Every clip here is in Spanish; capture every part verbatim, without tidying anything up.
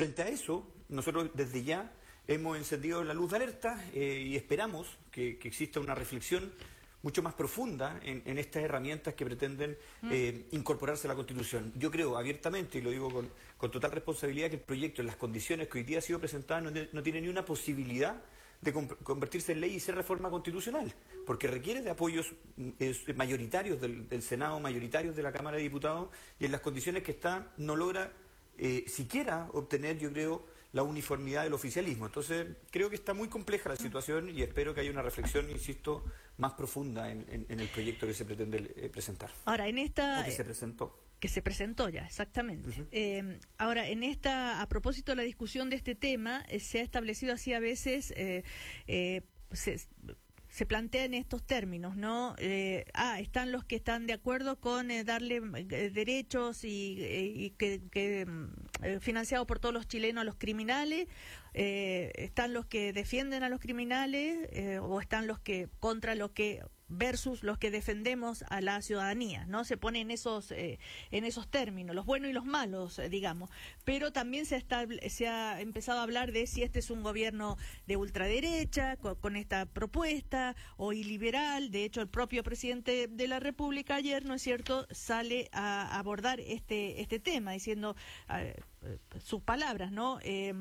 Frente a eso, nosotros desde ya hemos encendido la luz de alerta eh, y esperamos que, que exista una reflexión mucho más profunda en, en estas herramientas que pretenden eh, incorporarse a la Constitución. Yo creo abiertamente, y lo digo con, con total responsabilidad, que el proyecto en las condiciones que hoy día ha sido presentado no, no tiene ni una posibilidad de convertirse en ley y ser reforma constitucional, porque requiere de apoyos eh, mayoritarios del, del Senado, mayoritarios de la Cámara de Diputados, y en las condiciones que está no logra eh, siquiera obtener, yo creo, la uniformidad del oficialismo. Entonces, creo que está muy compleja la situación y espero que haya una reflexión, insisto, más profunda en, en, en el proyecto que se pretende eh, presentar. Ahora, en esta... O que se presentó. Que se presentó ya, exactamente. Uh-huh. Eh, ahora, en esta, a propósito de la discusión de este tema, eh, se ha establecido así a veces, eh, eh, se, se plantean estos términos, ¿no? Eh, ah, están los que están de acuerdo con eh, darle eh, derechos y, eh, y que, que eh, financiado por todos los chilenos a los criminales, eh, están los que defienden a los criminales eh, o están los que contra los que versus los que defendemos a la ciudadanía, ¿no? Se pone en esos eh, en esos términos, los buenos y los malos, eh, digamos. Pero también se, estable, se ha empezado a hablar de si este es un gobierno de ultraderecha, con, con esta propuesta, o iliberal. De hecho, el propio presidente de la República ayer, ¿no es cierto?, sale a abordar este este tema, diciendo eh, sus palabras, ¿no? Eh,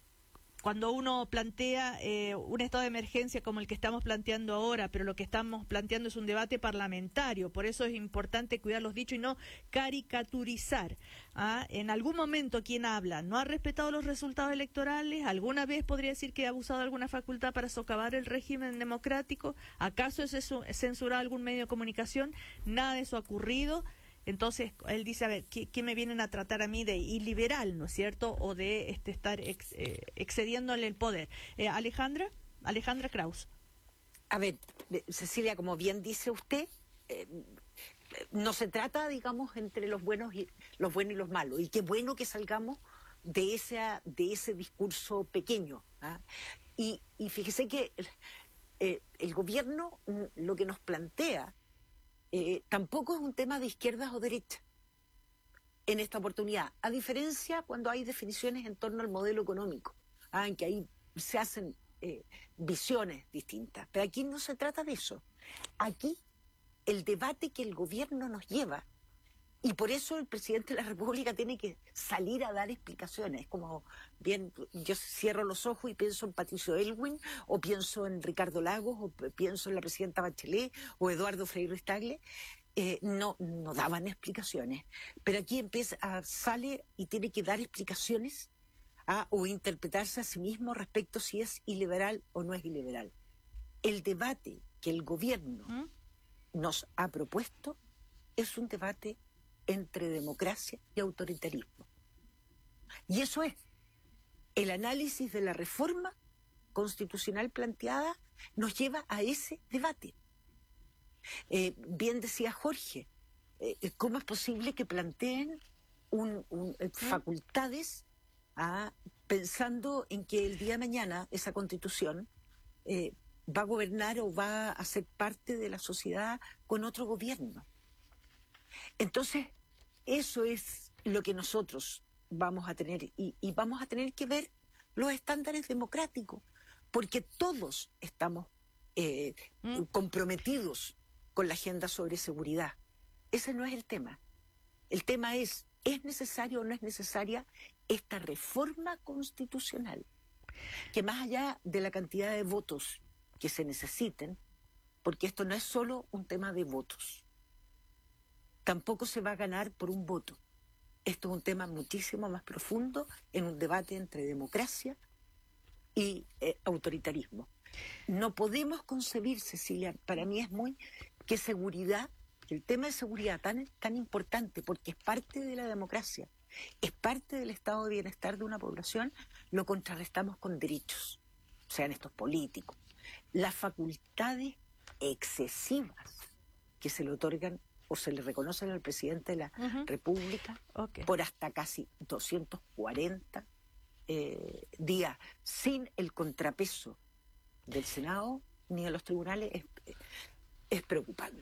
Cuando uno plantea eh, un estado de emergencia como el que estamos planteando ahora, pero lo que estamos planteando es un debate parlamentario, por eso es importante cuidar los dichos y no caricaturizar. ¿Ah? En algún momento quien habla no ha respetado los resultados electorales, alguna vez podría decir que ha abusado de alguna facultad para socavar el régimen democrático, ¿acaso es eso, censurado algún medio de comunicación? Nada de eso ha ocurrido. Entonces, él dice, a ver, ¿qué, qué me vienen a tratar a mí de iliberal, ¿no es cierto? O de este, estar ex, eh, excediéndole el poder. Eh, Alejandra, Alejandra Kraus. A ver, Cecilia, como bien dice usted, eh, no se trata, digamos, entre los buenos y los buenos y los malos. Y qué bueno que salgamos de ese, de ese discurso pequeño. ¿Ah? Y, y fíjese que eh, el gobierno lo que nos plantea Eh, tampoco es un tema de izquierdas o derechas en esta oportunidad, a diferencia cuando hay definiciones en torno al modelo económico, ah, en que ahí se hacen eh, visiones distintas. Pero aquí no se trata de eso. Aquí el debate que el gobierno nos lleva, y por eso el presidente de la República tiene que salir a dar explicaciones. Como bien, yo cierro los ojos y pienso en Patricio Aylwin, o pienso en Ricardo Lagos, o pienso en la presidenta Bachelet, o Eduardo Frei Ruiz-Tagle, eh, no, no daban explicaciones. Pero aquí empieza, a, sale y tiene que dar explicaciones a, o interpretarse a sí mismo respecto si es iliberal o no es iliberal. El debate que el gobierno ¿Mm? nos ha propuesto es un debate entre democracia y autoritarismo. Y eso es, el análisis de la reforma constitucional planteada nos lleva a ese debate. Eh, bien decía Jorge, eh, ¿cómo es posible que planteen un, un, eh, facultades ah, pensando en que el día de mañana esa constitución eh, va a gobernar o va a ser parte de la sociedad con otro gobierno? Entonces, eso es lo que nosotros vamos a tener y, y vamos a tener que ver los estándares democráticos, porque todos estamos eh, mm. comprometidos con la agenda sobre seguridad. Ese no es el tema. El tema es, ¿es necesario o no es necesaria esta reforma constitucional? Que más allá de la cantidad de votos que se necesiten, porque esto no es solo un tema de votos, tampoco se va a ganar por un voto. Esto es un tema muchísimo más profundo en un debate entre democracia y eh, autoritarismo. No podemos concebir, Cecilia, para mí es muy, que seguridad, que el tema de seguridad tan, tan importante, porque es parte de la democracia, es parte del estado de bienestar de una población, lo contrarrestamos con derechos, sean estos políticos. Las facultades excesivas que se le otorgan o se le reconocen al presidente de la uh-huh. República okay. por hasta casi doscientos cuarenta eh, días sin el contrapeso del Senado ni de los tribunales es, es preocupante.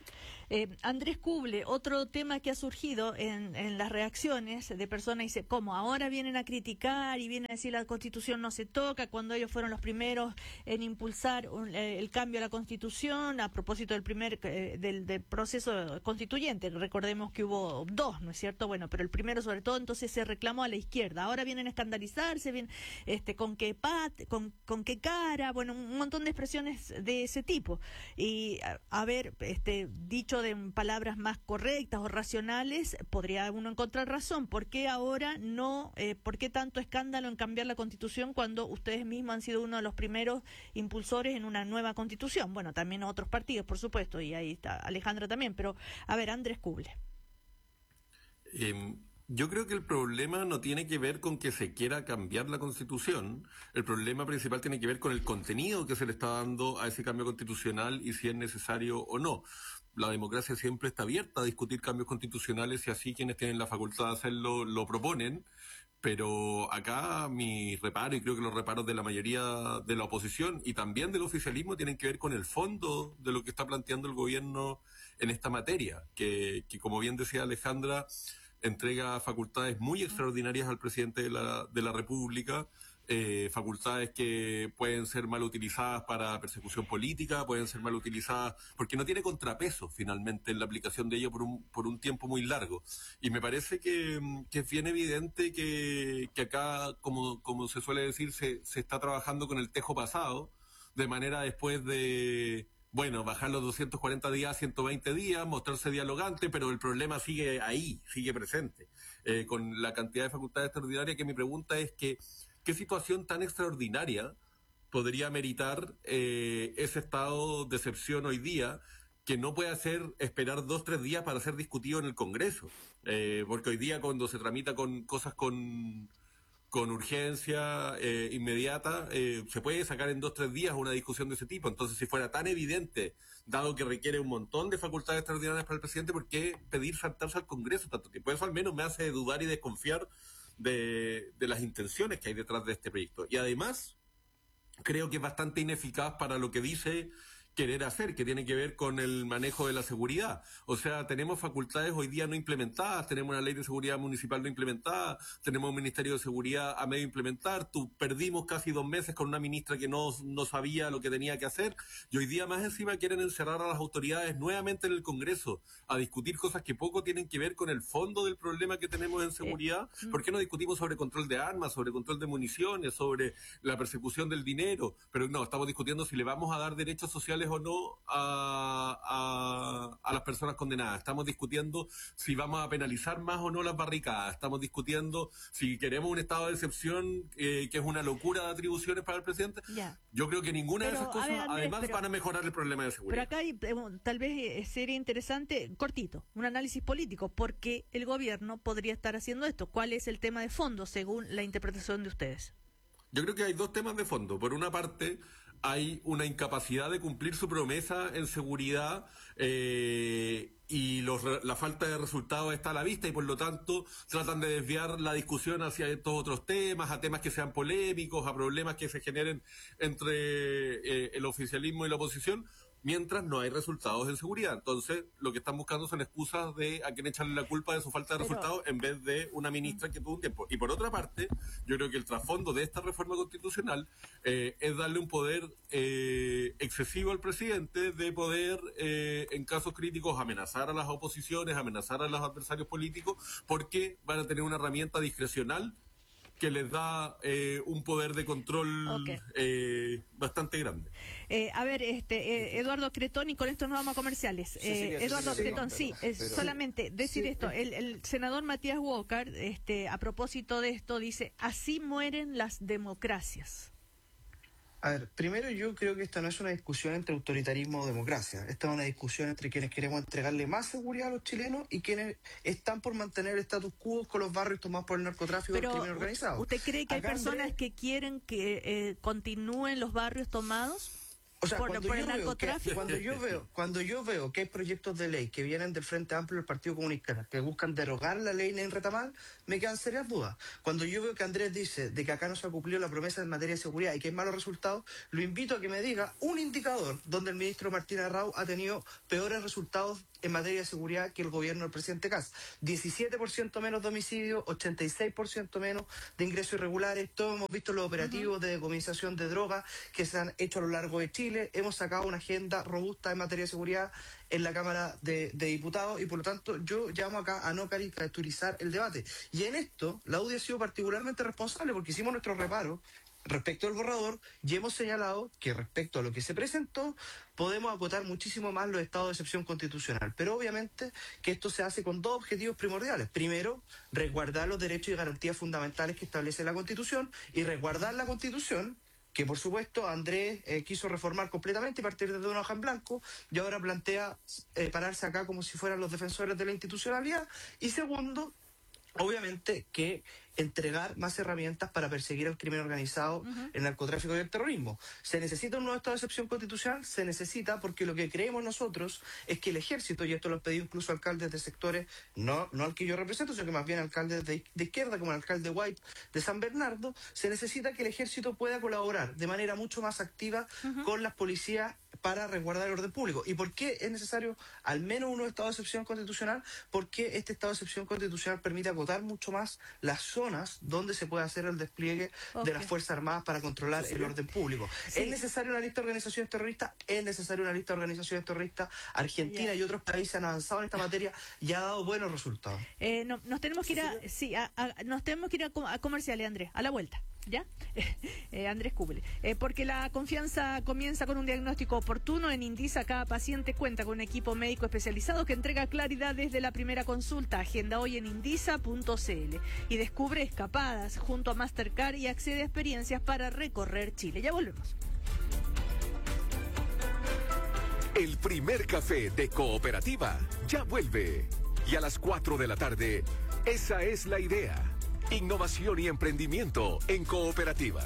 Eh, Andrés Kuble, otro tema que ha surgido en, en las reacciones de personas, dice, ¿cómo? Ahora vienen a criticar y vienen a decir la Constitución no se toca, cuando ellos fueron los primeros en impulsar un, eh, el cambio a la Constitución, a propósito del primer eh, del, del proceso constituyente. Recordemos que hubo dos, ¿no es cierto? Bueno, pero el primero sobre todo, entonces se reclamó a la izquierda. Ahora vienen a escandalizarse, vienen, este, con qué pat, con, con qué cara, bueno, un montón de expresiones de ese tipo. Y a, a ver, este, dicho de palabras más correctas o racionales, podría uno encontrar razón. ¿Por qué ahora no, eh, por qué tanto escándalo en cambiar la Constitución cuando ustedes mismos han sido uno de los primeros impulsores en una nueva Constitución? Bueno, también otros partidos, por supuesto, y ahí está Alejandra también, pero a ver, Andrés Kuble. Eh, yo creo que el problema no tiene que ver con que se quiera cambiar la Constitución. El problema principal tiene que ver con el contenido que se le está dando a ese cambio constitucional y si es necesario o no. La democracia siempre está abierta a discutir cambios constitucionales y así quienes tienen la facultad de hacerlo lo proponen. Pero acá mi reparo, y creo que los reparos de la mayoría de la oposición y también del oficialismo, tienen que ver con el fondo de lo que está planteando el gobierno en esta materia, que, que como bien decía Alejandra, entrega facultades muy extraordinarias al presidente de la, de la República, eh, facultades que pueden ser mal utilizadas para persecución política, pueden ser mal utilizadas porque no tiene contrapeso finalmente en la aplicación de ello por un, por un tiempo muy largo. Y me parece que, que es bien evidente que, que acá, como, como se suele decir, se, se está trabajando con el tejo pasado, de manera después de... Bueno, bajar los doscientos cuarenta días a ciento veinte días, mostrarse dialogante, pero el problema sigue ahí, sigue presente, eh, con la cantidad de facultades extraordinarias, que mi pregunta es que, ¿qué situación tan extraordinaria podría meritar eh, ese estado de excepción hoy día que no puede hacer esperar dos, tres días para ser discutido en el Congreso? Eh, porque hoy día cuando se tramita con cosas con... con urgencia eh, inmediata, eh, se puede sacar en dos, tres días una discusión de ese tipo. Entonces, si fuera tan evidente, dado que requiere un montón de facultades extraordinarias para el presidente, ¿por qué pedir saltarse al Congreso tanto tiempo? Eso al menos me hace dudar y desconfiar de, de las intenciones que hay detrás de este proyecto. Y además, creo que es bastante ineficaz para lo que dice querer hacer, que tiene que ver con el manejo de la seguridad. O sea, tenemos facultades hoy día no implementadas, tenemos una ley de seguridad municipal no implementada, tenemos un ministerio de seguridad a medio implementar, tú, perdimos casi dos meses con una ministra que no, no sabía lo que tenía que hacer, y hoy día más encima quieren encerrar a las autoridades nuevamente en el Congreso a discutir cosas que poco tienen que ver con el fondo del problema que tenemos en seguridad. ¿Por qué no discutimos sobre control de armas, sobre control de municiones, sobre la persecución del dinero? Pero no, estamos discutiendo si le vamos a dar derechos sociales o no a, a, a las personas condenadas. Estamos discutiendo si vamos a penalizar más o no las barricadas. Estamos discutiendo si queremos un estado de excepción, eh, que es una locura de atribuciones para el presidente. Ya. Yo creo que ninguna Pero, de esas cosas, ver, Andrés, además, pero, van a mejorar el problema de seguridad. Pero acá hay, eh, tal vez eh, sería interesante, cortito, un análisis político. ¿Por qué el gobierno podría estar haciendo esto? ¿Cuál es el tema de fondo según la interpretación de ustedes? Yo creo que hay dos temas de fondo. Por una parte, hay una incapacidad de cumplir su promesa en seguridad, eh, y los, la falta de resultados está a la vista, y por lo tanto tratan de desviar la discusión hacia estos otros temas, a temas que sean polémicos, a problemas que se generen entre eh, el oficialismo y la oposición, mientras no hay resultados en seguridad. Entonces, lo que están buscando son excusas de a quién echarle la culpa de su falta de Pero... resultados en vez de una ministra que tuvo un tiempo. Y por otra parte, yo creo que el trasfondo de esta reforma constitucional eh, es darle un poder eh, excesivo al presidente de poder, eh, en casos críticos, amenazar a las oposiciones, amenazar a los adversarios políticos, porque van a tener una herramienta discrecional que les da eh, un poder de control okay. eh, bastante grande. Eh, a ver, este eh, Eduardo Cretón, y con esto nos vamos a comerciales. Sí, eh, sí, Eduardo sí, Cretón, sí, sí pero, solamente decir sí, esto. El, el senador Matías Walker, este, a propósito de esto, dice, así mueren las democracias. A ver, primero yo creo que esta no es una discusión entre autoritarismo o democracia. Esta es una discusión entre quienes queremos entregarle más seguridad a los chilenos y quienes están por mantener el status quo con los barrios tomados por el narcotráfico y el crimen organizado. ¿Usted cree que Acá hay personas Andrés... que quieren que eh, continúen los barrios tomados? O sea, por, cuando, por yo el veo que, narcotráfico. cuando yo veo cuando yo veo que hay proyectos de ley que vienen del Frente Amplio del Partido Comunista que buscan derogar la ley en Retamal, me quedan serias dudas. Cuando yo veo que Andrés dice de que acá no se ha cumplido la promesa en materia de seguridad y que hay malos resultados, lo invito a que me diga un indicador donde el ministro Martín Arrau ha tenido peores resultados en materia de seguridad que el gobierno del presidente Kast. diecisiete por ciento menos de homicidios, ochenta y seis por ciento menos de ingresos irregulares. Todos hemos visto los operativos uh-huh. de decomisación de drogas que se han hecho a lo largo de Chile. Hemos sacado una agenda robusta en materia de seguridad en la Cámara de, de Diputados y por lo tanto yo llamo acá a no caricaturizar el debate. Y en esto la U D I ha sido particularmente responsable porque hicimos nuestro reparo respecto al borrador y hemos señalado que respecto a lo que se presentó podemos acotar muchísimo más los estados de excepción constitucional, pero obviamente que esto se hace con dos objetivos primordiales. Primero, resguardar los derechos y garantías fundamentales que establece la Constitución y resguardar la Constitución, que por supuesto Andrés eh, quiso reformar completamente y partir desde una hoja en blanco y ahora plantea eh, pararse acá como si fueran los defensores de la institucionalidad. Y segundo, obviamente que entregar más herramientas para perseguir al crimen organizado, uh-huh. el narcotráfico y el terrorismo. ¿Se necesita un nuevo estado de excepción constitucional? Se necesita porque lo que creemos nosotros es que el ejército, y esto lo han pedido incluso alcaldes de sectores, no, no al que yo represento, sino que más bien alcaldes de, de izquierda, como el alcalde White de San Bernardo, se necesita que el ejército pueda colaborar de manera mucho más activa uh-huh. con las policías para resguardar el orden público. ¿Y por qué es necesario al menos un nuevo estado de excepción constitucional? Porque este estado de excepción constitucional permite acotar mucho más las zonas donde se puede hacer el despliegue okay. de las Fuerzas Armadas para controlar sí, el orden público. Sí. ¿Es necesaria una lista de organizaciones terroristas? Es necesaria una lista de organizaciones terroristas. Argentina yeah. y otros países han avanzado en esta materia y ha dado buenos resultados. Eh, no, nos tenemos que ir a, sí, a, a, nos tenemos que ir a, a comerciales, Andrés, a la vuelta. ¿Ya? eh, Andrés Kubel. Eh, porque la confianza comienza con un diagnóstico oportuno. En Indisa cada paciente cuenta con un equipo médico especializado que entrega claridad desde la primera consulta. Agenda hoy en indisa punto c l y descubre escapadas junto a Mastercard y accede a experiencias para recorrer Chile. Ya volvemos. El primer café de Cooperativa ya vuelve. Y a las cuatro de la tarde, esa es la idea. Innovación y emprendimiento en Cooperativa.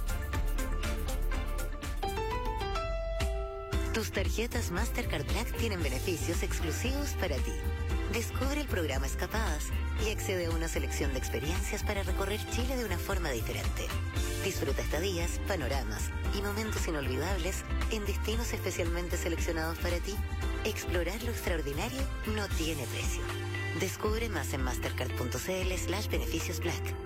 Tus tarjetas Mastercard Black tienen beneficios exclusivos para ti. Descubre el programa Escapadas y accede a una selección de experiencias para recorrer Chile de una forma diferente. Disfruta estadías, panoramas y momentos inolvidables en destinos especialmente seleccionados para ti. Explorar lo extraordinario no tiene precio. Descubre más en mastercard.cl slash beneficios black.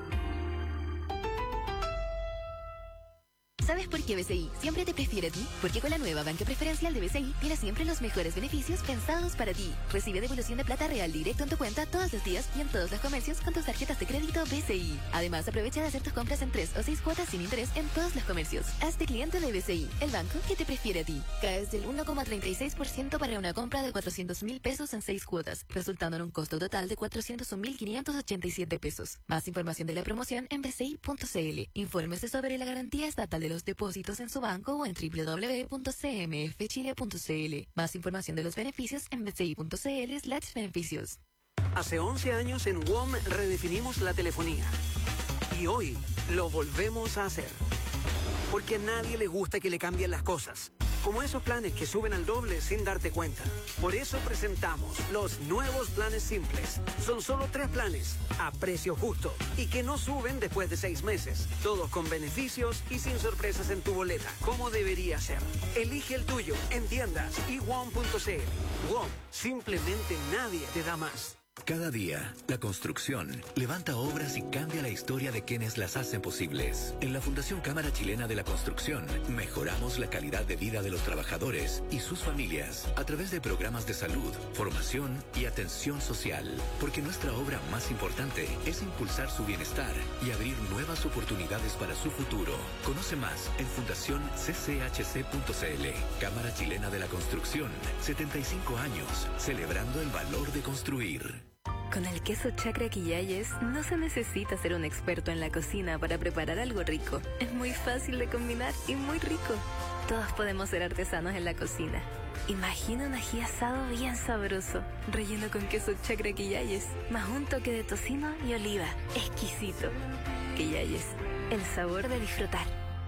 ¿Sabes por qué B C I siempre te prefiere a ti? Porque con la nueva banca preferencial de B C I tienes siempre los mejores beneficios pensados para ti. Recibe devolución de plata real directo en tu cuenta todos los días y en todos los comercios con tus tarjetas de crédito B C I. Además, aprovecha de hacer tus compras en tres o seis cuotas sin interés en todos los comercios. Hazte cliente de B C I, el banco que te prefiere a ti. Caes del uno coma treinta y seis por ciento para una compra de cuatrocientos mil pesos en seis cuotas, resultando en un costo total de cuatrocientos un mil quinientos ochenta y siete pesos. Más información de la promoción en b c i punto c l. Infórmese sobre la garantía estatal de los depósitos en su banco o en doble u doble u doble u punto c m f chile punto c l. Más información de los beneficios en b c i punto c l slash beneficios. Hace once años en W O M redefinimos la telefonía. Y hoy lo volvemos a hacer. Porque a nadie le gusta que le cambien las cosas. Como esos planes que suben al doble sin darte cuenta. Por eso presentamos los nuevos planes simples. Son solo tres planes, a precio justo, y que no suben después de seis meses. Todos con beneficios y sin sorpresas en tu boleta, como debería ser. Elige el tuyo en tiendas y w o m punto c l. W O M, simplemente nadie te da más. Cada día, la construcción levanta obras y cambia la historia de quienes las hacen posibles. En la Fundación Cámara Chilena de la Construcción, mejoramos la calidad de vida de los trabajadores y sus familias a través de programas de salud, formación y atención social. Porque nuestra obra más importante es impulsar su bienestar y abrir nuevas oportunidades para su futuro. Conoce más en fundación c c h c punto c l. Cámara Chilena de la Construcción, setenta y cinco años, celebrando el valor de construir. Con el queso Chacra Quillayes no se necesita ser un experto en la cocina para preparar algo rico. Es muy fácil de combinar y muy rico. Todos podemos ser artesanos en la cocina. Imagina un ají asado bien sabroso, relleno con queso Chacra Quillayes, más un toque de tocino y oliva. Exquisito. Quillayes, el sabor de disfrutar.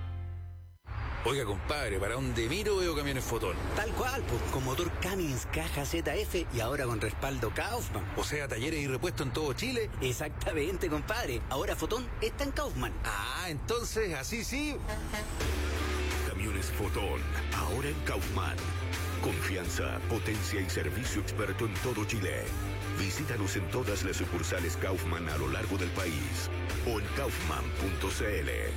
Oiga, compadre, ¿para dónde miro veo camiones Fotón? Tal cual, pues, con motor Cummins, caja Z F y ahora con respaldo Kaufman. O sea, talleres y repuestos en todo Chile. Exactamente, compadre. Ahora Fotón está en Kaufman. Ah, entonces, así sí. Camiones Fotón, ahora en Kaufman. Confianza, potencia y servicio experto en todo Chile. Visítanos en todas las sucursales Kaufman a lo largo del país o en kaufman punto c l.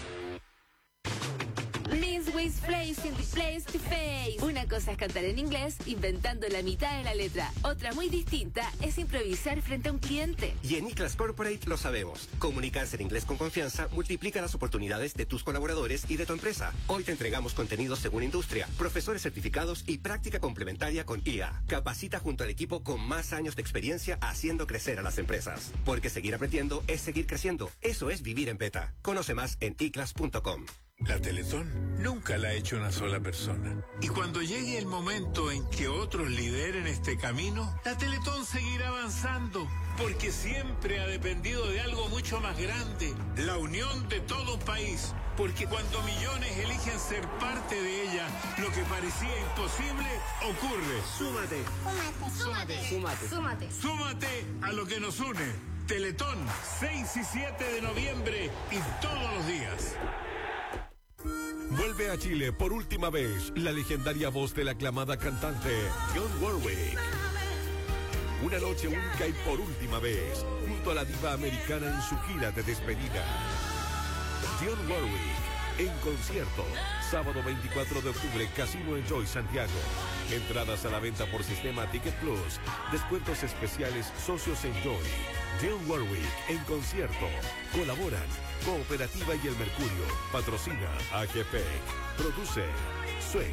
Miss Ways Place in the place to face. Una cosa es cantar en inglés, inventando la mitad de la letra. Otra muy distinta es improvisar frente a un cliente. Y en iClass Corporate lo sabemos. Comunicarse en inglés con confianza multiplica las oportunidades de tus colaboradores y de tu empresa. Hoy te entregamos contenidos según industria, profesores certificados y práctica complementaria con I A. Capacita junto al equipo con más años de experiencia haciendo crecer a las empresas. Porque seguir aprendiendo es seguir creciendo. Eso es vivir en beta. Conoce más en i class punto com. La Teletón nunca la ha hecho una sola persona. Y cuando llegue el momento en que otros lideren este camino, la Teletón seguirá avanzando, porque siempre ha dependido de algo mucho más grande, la unión de todo un país. Porque cuando millones eligen ser parte de ella, lo que parecía imposible ocurre. Súmate. Súmate. Súmate. Súmate. Súmate a lo que nos une. Teletón, seis y siete de noviembre y todos los días. Vuelve a Chile por última vez la legendaria voz de la aclamada cantante Dionne Warwick. Una noche única y por última vez, junto a la diva americana en su gira de despedida. Dionne Warwick en concierto, sábado veinticuatro de octubre, Casino Enjoy Santiago. Entradas a la venta por sistema Ticket Plus. Descuentos especiales Socios Enjoy. Dionne Warwick en concierto. Colaboran Cooperativa y El Mercurio. Patrocina A G P. Produce Swing.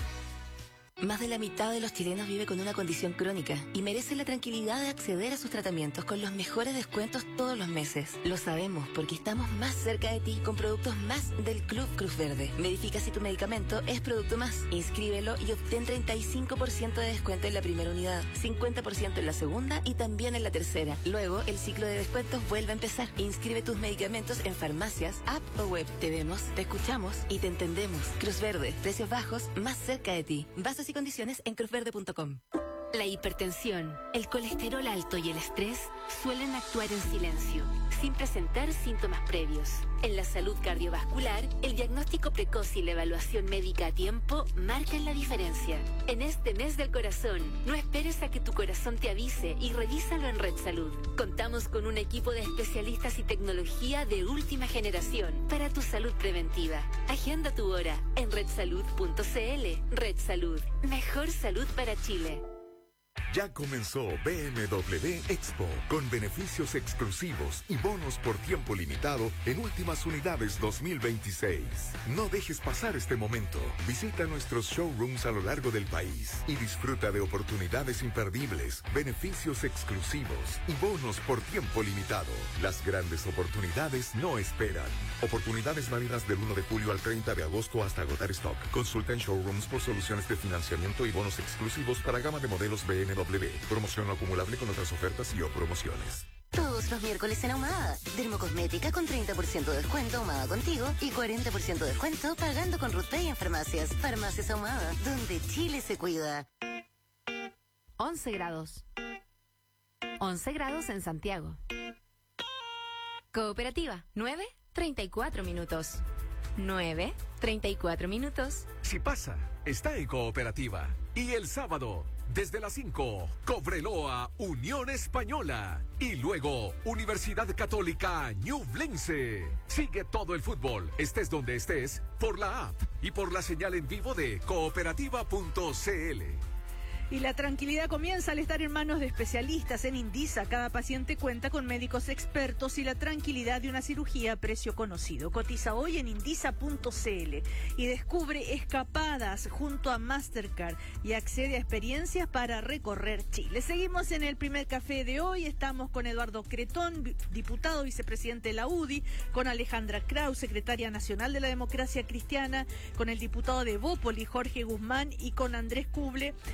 Más de la mitad de los chilenos vive con una condición crónica y merece la tranquilidad de acceder a sus tratamientos con los mejores descuentos todos los meses. Lo sabemos porque estamos más cerca de ti con productos más del Club Cruz Verde. Verifica si tu medicamento es producto más. Inscríbelo y obtén treinta y cinco por ciento de descuento en la primera unidad, cincuenta por ciento en la segunda y también en la tercera. Luego, el ciclo de descuentos vuelve a empezar. Inscribe tus medicamentos en farmacias, app o web. Te vemos, te escuchamos y te entendemos. Cruz Verde, precios bajos, más cerca de ti. Bases y condiciones en cruz verde punto com. La hipertensión, el colesterol alto y el estrés suelen actuar en silencio, sin presentar síntomas previos. En la salud cardiovascular, el diagnóstico precoz y la evaluación médica a tiempo marcan la diferencia. En este mes del corazón, no esperes a que tu corazón te avise y revísalo en Red Salud. Contamos con un equipo de especialistas y tecnología de última generación para tu salud preventiva. Agenda tu hora en red salud punto c l. Red Salud, mejor salud para Chile. Ya comenzó B M W Expo, con beneficios exclusivos y bonos por tiempo limitado en últimas unidades dos mil veintiséis. No dejes pasar este momento. Visita nuestros showrooms a lo largo del país y disfruta de oportunidades imperdibles, beneficios exclusivos y bonos por tiempo limitado. Las grandes oportunidades no esperan. Oportunidades válidas del uno de julio al treinta de agosto hasta agotar stock. Consulta en showrooms por soluciones de financiamiento y bonos exclusivos para gama de modelos B M W. Promoción no acumulable con otras ofertas y o promociones. Todos los miércoles en Ahumada. Dermocosmética con treinta por ciento de descuento Ahumada Contigo y cuarenta por ciento de descuento pagando con RutPay en farmacias. Farmacias Ahumada, donde Chile se cuida. once grados. once grados en Santiago. Cooperativa, nueve, treinta y cuatro minutos. nueve, treinta y cuatro minutos. Si pasa, está en Cooperativa. Y el sábado, desde las cinco, Cobreloa, Unión Española. Y luego, Universidad Católica Ñublense. Sigue todo el fútbol, estés donde estés, por la app y por la señal en vivo de cooperativa punto c l. Y la tranquilidad comienza al estar en manos de especialistas. En Indisa, cada paciente cuenta con médicos expertos y la tranquilidad de una cirugía a precio conocido. Cotiza hoy en indisa punto c l y descubre escapadas junto a Mastercard y accede a experiencias para recorrer Chile. Seguimos en el primer café de hoy. Estamos con Eduardo Cretón, diputado vicepresidente de la U D I, con Alejandra Kraus, secretaria nacional de la Democracia Cristiana, con el diputado de Bópoli, Jorge Guzmán, y con Andrés Cuble, secretario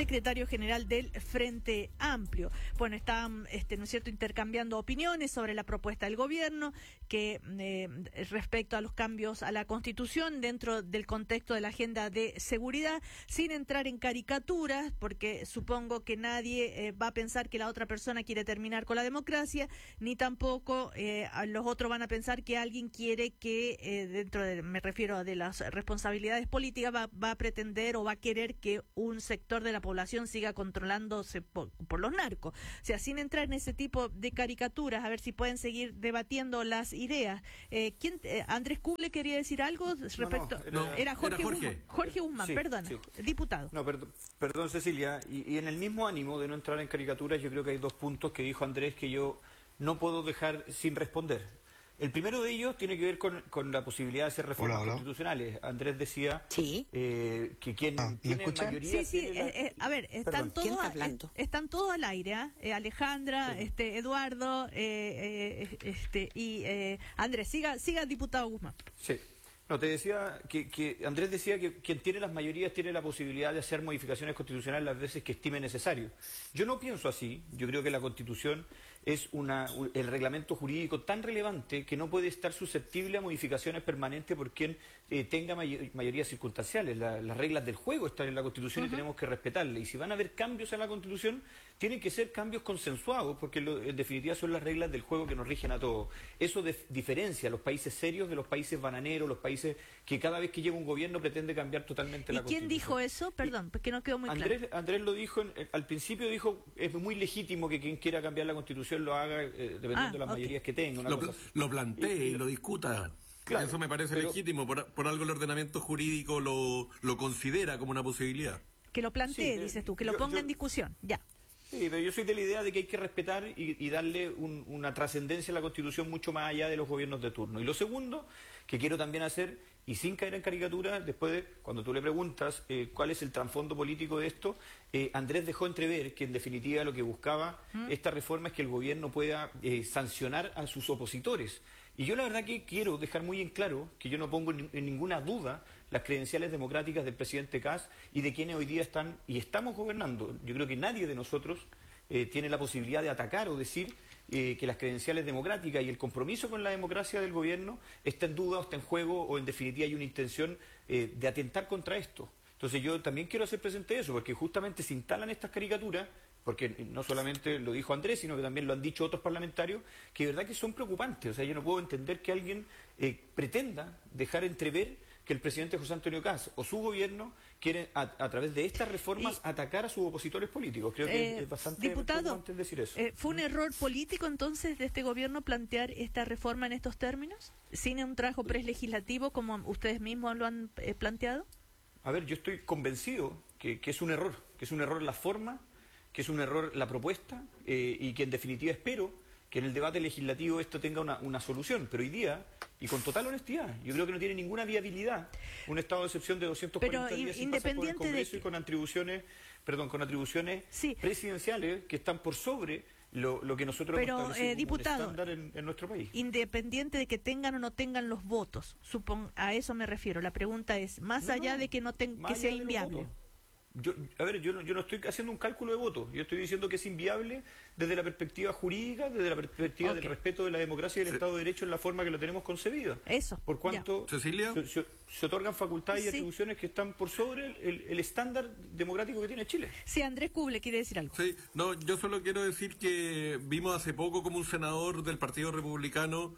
secretario general del Frente Amplio. Bueno, están, este, ¿no es cierto?, intercambiando opiniones sobre la propuesta del gobierno que eh, respecto a los cambios a la Constitución dentro del contexto de la agenda de seguridad, sin entrar en caricaturas, porque supongo que nadie eh, va a pensar que la otra persona quiere terminar con la democracia, ni tampoco eh, los otros van a pensar que alguien quiere que eh, dentro de, me refiero a de las responsabilidades políticas, va, va a pretender o va a querer que un sector de la población siga controlándose por, por los narcos. O sea, sin entrar en ese tipo de caricaturas, a ver si pueden seguir debatiendo las ideas. Eh, ¿quién, eh, Andrés Kuble quería decir algo respecto? No, no, era, era Jorge, era Jorge. Guzmán, Jorge Guzmán, Sí, perdona, sí. diputado. No, perdón, perdón Cecilia, y, y en el mismo ánimo de no entrar en caricaturas, yo creo que hay dos puntos que dijo Andrés que yo no puedo dejar sin responder. El primero de ellos tiene que ver con, con la posibilidad de hacer reformas Hola, hola. constitucionales. Andrés decía Sí. eh, que quien Ah, ¿me tiene escuchan? mayoría... Sí, sí, tiene la- eh, eh, a ver, están Perdón. todos, ¿Quién está a- hablando? eh, están todos al aire, ¿ah? Eh, Alejandra, este, Eduardo, eh, eh, este, y eh, Andrés, siga, siga, diputado Guzmán. Sí. No, te decía que, que Andrés decía que quien tiene las mayorías tiene la posibilidad de hacer modificaciones constitucionales las veces que estime necesario. Yo no pienso así. Yo creo que la Constitución es una, un- el reglamento jurídico tan relevante que no puede estar susceptible a modificaciones permanentes por quien eh, tenga may- mayorías circunstanciales. La- las reglas del juego están en la Constitución y tenemos que respetarlas. Y si van a haber cambios en la Constitución, tienen que ser cambios consensuados, porque lo- en definitiva son las reglas del juego que nos rigen a todos. Eso def- diferencia a los países serios de los países bananeros, los países que cada vez que llega un gobierno pretende cambiar totalmente ¿Y la quién Constitución. dijo eso? Perdón, porque no quedó muy Andrés, claro. Andrés lo dijo, en- eh, al principio dijo, es muy legítimo que quien quiera cambiar la Constitución lo haga eh, dependiendo Ah, de las ok. mayorías que tenga. Una Lo, cosa pl- así. lo plantee y lo discuta. Claro, Eso me parece pero- legítimo. Por, por algo el ordenamiento jurídico lo, lo considera como una posibilidad. Que lo plantee, Sí, eh, dices tú, que lo yo- ponga yo- en discusión, ya. Sí, pero yo soy de la idea de que hay que respetar y, y darle un- una trascendencia a la Constitución mucho más allá de los gobiernos de turno. Y lo segundo, que quiero también hacer, y sin caer en caricatura, después de, cuando tú le preguntas eh, cuál es el trasfondo político de esto, eh, Andrés dejó entrever que en definitiva lo que buscaba esta reforma es que el gobierno pueda eh, sancionar a sus opositores. Y yo la verdad que quiero dejar muy en claro que yo no pongo en, en ninguna duda las credenciales democráticas del presidente Kast y de quienes hoy día están y estamos gobernando. Yo creo que nadie de nosotros eh, tiene la posibilidad de atacar o decir eh, que las credenciales democráticas y el compromiso con la democracia del gobierno está en duda o está en juego o en definitiva hay una intención eh, de atentar contra esto. Entonces yo también quiero hacer presente eso, porque justamente se instalan estas caricaturas, porque no solamente lo dijo Andrés, sino que también lo han dicho otros parlamentarios, que de verdad que son preocupantes. O sea, yo no puedo entender que alguien eh, pretenda dejar entrever que el presidente José Antonio Kast o su gobierno quieren, a, a través de estas reformas, Y- atacar a sus opositores políticos. Creo que Eh, es bastante diputado, preocupante decir eso. eh, ¿fue un error político entonces de este gobierno plantear esta reforma en estos términos? ¿Sin un trabajo prelegislativo como ustedes mismos lo han eh, planteado? A ver, yo estoy convencido que, que es un error, que es un error la forma, que es un error la propuesta eh, y que en definitiva espero que en el debate legislativo esto tenga una, una solución. Pero hoy día, y con total honestidad, yo creo que no tiene ninguna viabilidad un estado de excepción de doscientos cuarenta Pero, días in- sin pasar por el independiente de Congreso que- y con atribuciones, perdón, con atribuciones Sí. presidenciales que están por sobre lo, lo que nosotros Pero, hemos establecido eh, como diputado, un estándar en, en nuestro país. Independiente de que tengan o no tengan los votos, supon, a eso me refiero. La pregunta es, más No, allá no, de que no ten- más que sea allá de los inviable. votos. Yo, a ver, yo no, yo no estoy haciendo un cálculo de votos, yo estoy diciendo que es inviable desde la perspectiva jurídica, desde la perspectiva Ok. del respeto de la democracia y del Estado de Derecho en la forma que lo tenemos concebida. Eso. Por cuanto Cecilia. se, se- se otorgan facultades y Sí. atribuciones que están por sobre el, el- el estándar democrático que tiene Chile. Sí, Andrés Kuble quiere decir algo. Sí, no, yo solo quiero decir que vimos hace poco como un senador del Partido Republicano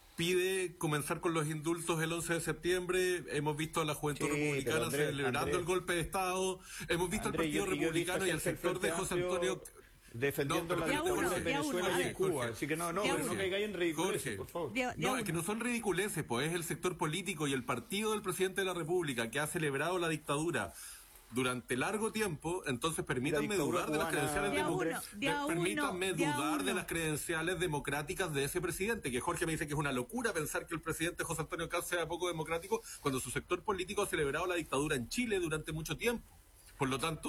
pide comenzar con los indultos el once de septiembre. Hemos visto a la juventud Sí, pero republicana Andrés, celebrando Andrés. el golpe de Estado. Hemos visto Andrés, al Partido yo- yo he visto Republicano y el gente del sector de Frente José Amplio Antonio defendiendo No, la pero Ya dictadura uno, en ya uno, Venezuela a y en ver. Cuba. Jorge. Así que no, no, Ya pero no uno. caigáis en ridiculeces, Jorge. por favor. Ya- ya No, uno. es que no son ridiculeces, pues es el sector político y el partido del presidente de la República que ha celebrado la dictadura durante largo tiempo. Entonces permítanme dictadura dudar de las cubana, credenciales De a democráticas. uno, de a uno, Permítanme de a dudar de uno. las credenciales democráticas de ese presidente, que Jorge me dice que es una locura pensar que el presidente José Antonio Kast sea poco democrático cuando su sector político ha celebrado la dictadura en Chile durante mucho tiempo. Por lo tanto,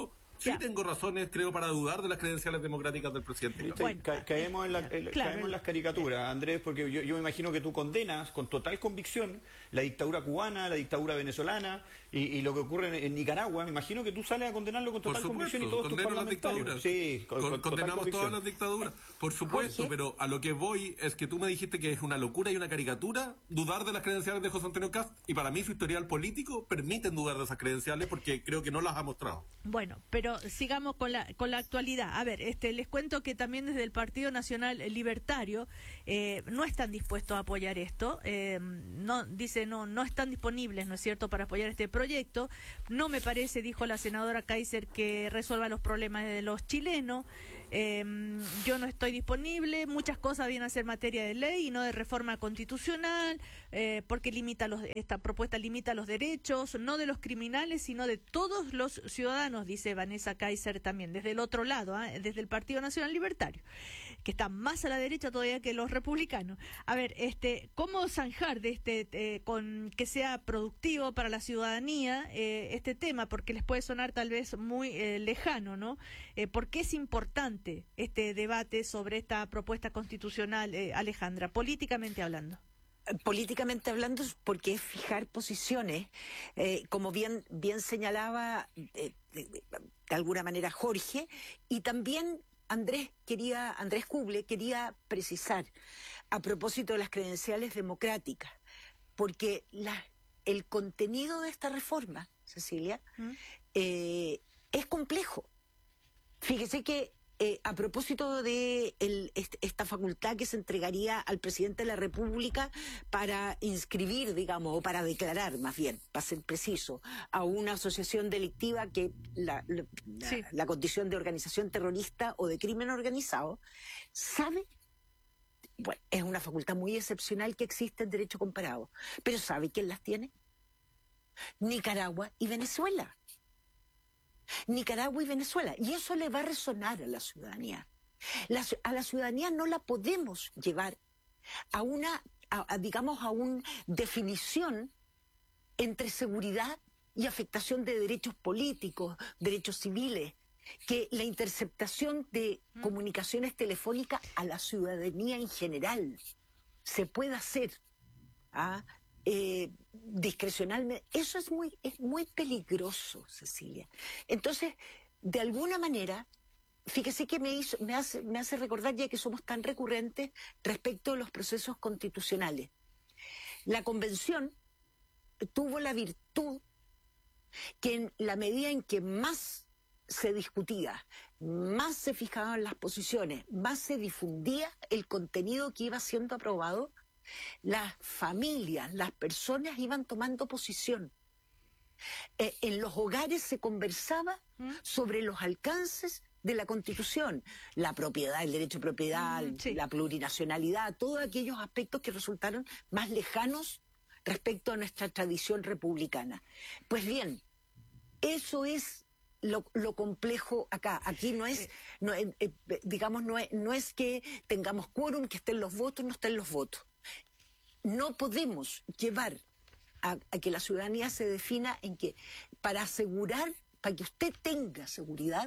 sí ya. tengo razones, creo, para dudar de las credenciales democráticas del presidente. Bueno, Ca caemos, en la, el, claro, caemos en las caricaturas, Andrés, porque yo, yo me imagino que tú condenas con total convicción la dictadura cubana, la dictadura venezolana y, y lo que ocurre en, en Nicaragua. Me imagino que tú sales a condenarlo con total supuesto, convicción y todos tus parlamentarios. Sí, con, con, condenamos todas las dictaduras, por supuesto, Jorge. Pero a lo que voy es que tú me dijiste que es una locura y una caricatura dudar de las credenciales de José Antonio Kast, y para mí su historial político permiten dudar de esas credenciales porque creo que no las ha mostrado. Bueno, pero sigamos con la con la actualidad. A ver, este les cuento que también desde el Partido Nacional Libertario eh, no están dispuestos a apoyar esto. Eh, no dice no no están disponibles, ¿no es cierto?, para apoyar este proyecto. No me parece, dijo la senadora Kaiser, que resuelva los problemas de los chilenos. Eh, yo no estoy disponible. Muchas cosas vienen a ser materia de ley y no de reforma constitucional, eh, porque limita los, esta propuesta limita los derechos, no de los criminales, sino de todos los ciudadanos, dice Vanessa Kaiser también, desde el otro lado, ¿eh? desde el Partido Nacional Libertario, que está más a la derecha todavía que los republicanos. A ver, este, ¿cómo zanjar de este eh, con que sea productivo para la ciudadanía eh, este tema? Porque les puede sonar tal vez muy eh, lejano, ¿no? Eh, ¿Por qué es importante este debate sobre esta propuesta constitucional, eh, Alejandra, políticamente hablando? Políticamente hablando, porque es fijar posiciones, eh, como bien bien señalaba eh, de, de, de alguna manera Jorge, y también Andrés quería Andrés Kuble quería precisar a propósito de las credenciales democráticas, porque la, el contenido de esta reforma, Cecilia, ¿Mm? eh, es complejo. Fíjese que Eh, a propósito de el, est esta facultad que se entregaría al presidente de la República para inscribir, digamos, o para declarar, más bien, para ser preciso, a una asociación delictiva que la, la, sí. la, la condición de organización terrorista o de crimen organizado, ¿sabe? Bueno, es una facultad muy excepcional que existe en derecho comparado, pero ¿sabe quién las tiene? Nicaragua y Venezuela. Nicaragua y Venezuela, y eso le va a resonar a la ciudadanía. La, a la ciudadanía no la podemos llevar a una, a, a, digamos, a una definición entre seguridad y afectación de derechos políticos, derechos civiles, que la interceptación de mm. comunicaciones telefónicas a la ciudadanía en general se pueda hacer ¿ah? Eh, discrecionalmente. Eso es muy, es muy peligroso, Cecilia. Entonces, de alguna manera, fíjese que me, hizo, me, hace, me hace recordar, ya que somos tan recurrentes respecto a los procesos constitucionales. La Convención tuvo la virtud que en la medida en que más se discutía, más se fijaban las posiciones, más se difundía el contenido que iba siendo aprobado, las familias, las personas iban tomando posición. Eh, en los hogares se conversaba ¿Mm? sobre los alcances de la Constitución, la propiedad, el derecho de propiedad, mm, sí. la plurinacionalidad, todos aquellos aspectos que resultaron más lejanos respecto a nuestra tradición republicana. Pues bien, eso es Lo, lo complejo acá. Aquí no es, no, eh, eh, digamos, no es, no es que tengamos quórum, que estén los votos, no estén los votos. No podemos llevar a, a que la ciudadanía se defina en que para asegurar, para que usted tenga seguridad,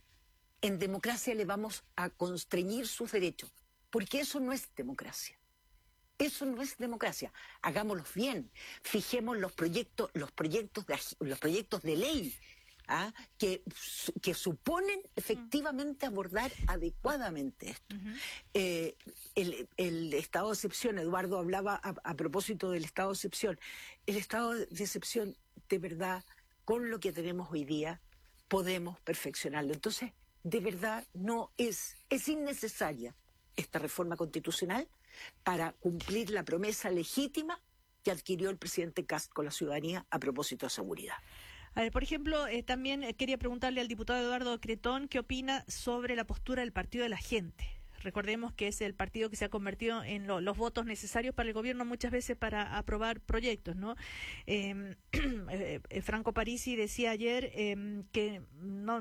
en democracia le vamos a constreñir sus derechos, porque eso no es democracia. Eso no es democracia. Hagámoslos bien, fijemos los proyectos, los proyectos de, los proyectos de ley, ¿ah? que, que suponen efectivamente abordar adecuadamente esto. Uh-huh. eh, el, el estado de excepción, Eduardo hablaba a, a propósito del estado de excepción. El estado de excepción, de verdad, con lo que tenemos hoy día, podemos perfeccionarlo. Entonces, de verdad, no es, es innecesaria esta reforma constitucional para cumplir la promesa legítima que adquirió el presidente Kast con la ciudadanía a propósito de seguridad. A ver, por ejemplo, eh, también eh, quería preguntarle al diputado Eduardo Cretón qué opina sobre la postura del Partido de la Gente. Recordemos que es el partido que se ha convertido en lo, los votos necesarios para el gobierno muchas veces para aprobar proyectos, ¿no? Eh, eh, Franco Parisi decía ayer eh, que no,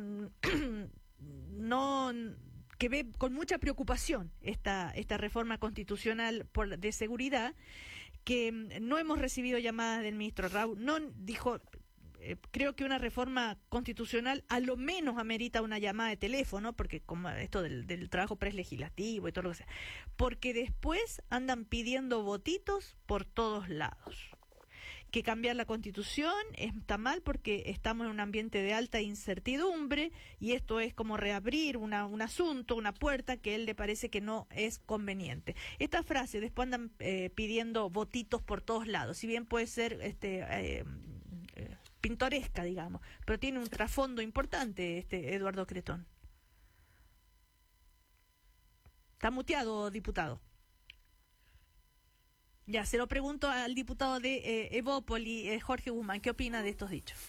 no que ve con mucha preocupación esta esta reforma constitucional por, de seguridad, que no hemos recibido llamadas del ministro Raúl, no dijo eh, creo que una reforma constitucional a lo menos amerita una llamada de teléfono, porque como esto del, del trabajo prelegislativo y todo lo que sea, porque después andan pidiendo votitos por todos lados. Que cambiar la Constitución está mal porque estamos en un ambiente de alta incertidumbre y esto es como reabrir una, un asunto, una puerta que a él le parece que no es conveniente. Esta frase, después andan eh, pidiendo votitos por todos lados, si bien puede ser este eh, eh, pintoresca, digamos, pero tiene un trasfondo importante, este Eduardo Cretón. Está muteado, diputado. Ya, se lo pregunto al diputado de eh, Evópoli, eh, Jorge Guzmán, ¿qué opina de estos dichos?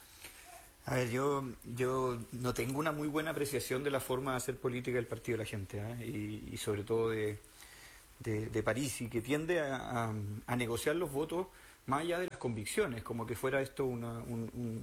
A ver, yo yo no tengo una muy buena apreciación de la forma de hacer política del Partido de la Gente, ¿eh? y, y sobre todo de, de, de París, y que tiende a, a, a negociar los votos más allá de las convicciones, como que fuera esto una, un, un,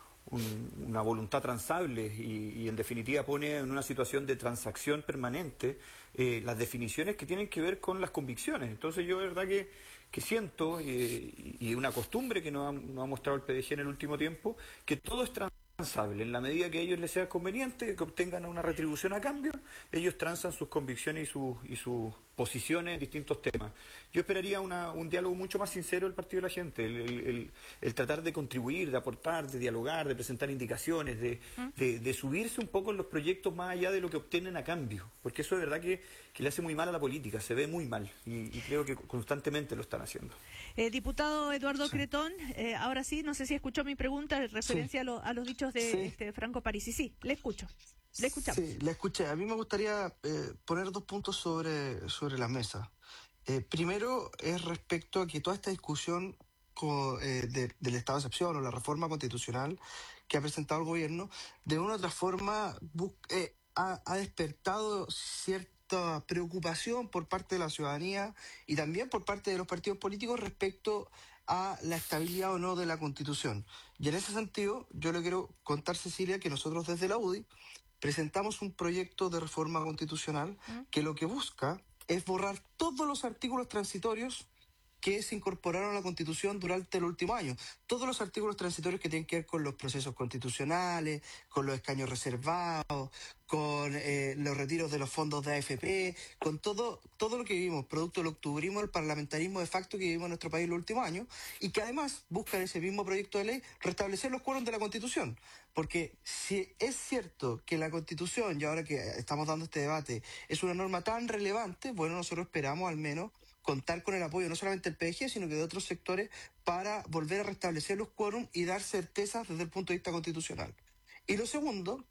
un, una voluntad transable y, y en definitiva pone en una situación de transacción permanente eh, las definiciones que tienen que ver con las convicciones. Entonces yo de verdad que, que siento, eh, y una costumbre que nos ha, nos ha mostrado el P D G en el último tiempo, que todo es transable. En la medida que a ellos les sea conveniente, que obtengan una retribución a cambio, ellos transan sus convicciones y, sus y sus posiciones en distintos temas. Yo esperaría una, un diálogo mucho más sincero del Partido de la Gente, el, el, el, el tratar de contribuir, de aportar, de dialogar, de presentar indicaciones, de, de, de subirse un poco en los proyectos más allá de lo que obtienen a cambio, porque eso de verdad que, que le hace muy mal a la política, se ve muy mal y, y creo que constantemente lo están haciendo. Eh, diputado Eduardo sí. Cretón, eh, ahora sí, no sé si escuchó mi pregunta en referencia sí. a, lo, a los dichos de sí. este, Franco Parisi. Sí, le escucho. Le escuchamos. Sí, le escuché. A mí me gustaría eh, poner dos puntos sobre, sobre la mesa. Eh, primero es respecto a que toda esta discusión con, eh, de, del estado de excepción o la reforma constitucional que ha presentado el gobierno, de una u otra forma eh, ha, ha despertado cierta preocupación por parte de la ciudadanía y también por parte de los partidos políticos respecto a la estabilidad o no de la Constitución. Y en ese sentido, yo le quiero contar, Cecilia, que nosotros desde la U D I presentamos un proyecto de reforma constitucional que lo que busca es borrar todos los artículos transitorios que se incorporaron a la Constitución durante el último año. Todos los artículos transitorios que tienen que ver con los procesos constitucionales, con los escaños reservados, con eh, los retiros de los fondos de A F P, con todo todo lo que vivimos, producto del octubrismo, el parlamentarismo de facto que vivimos en nuestro país los últimos años, y que además busca en ese mismo proyecto de ley restablecer los quórums de la Constitución. Porque si es cierto que la Constitución, y ahora que estamos dando este debate, es una norma tan relevante, bueno, nosotros esperamos al menos contar con el apoyo no solamente del P D G, sino que de otros sectores para volver a restablecer los quórums y dar certezas desde el punto de vista constitucional. Y lo segundo,